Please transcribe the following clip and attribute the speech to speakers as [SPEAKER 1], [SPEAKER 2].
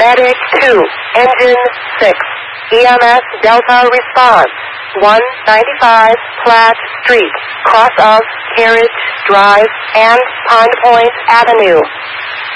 [SPEAKER 1] Medic 2, Engine 6, EMS Delta response, 195 Platt Street, cross of Carriage Drive and Pond Point Avenue.